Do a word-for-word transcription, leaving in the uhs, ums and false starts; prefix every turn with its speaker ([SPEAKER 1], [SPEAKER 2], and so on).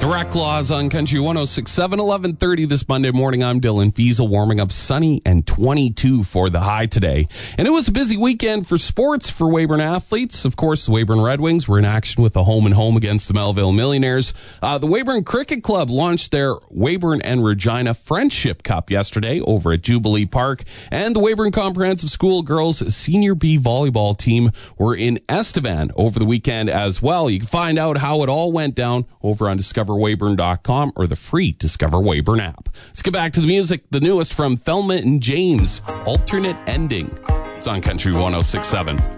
[SPEAKER 1] Direct Laws on Country one oh six point seven, eleven thirty this Monday morning. I'm Dylan Fiesel, warming up sunny and twenty-two for the high today. And it was a busy weekend for sports for Weyburn athletes. Of course, the Weyburn Red Wings were in action with a home and home against the Melville Millionaires. Uh, the Weyburn Cricket Club launched their Weyburn and Regina Friendship Cup yesterday over at Jubilee Park. And the Weyburn Comprehensive School girls Senior B volleyball team were in Estevan over the weekend as well. You can find out how it all went down over on discover weyburn dot com or the free Discover Weyburn app. Let's get back to the music. The newest from Thelma and James, Alternate Ending. It's on Country one oh six point seven.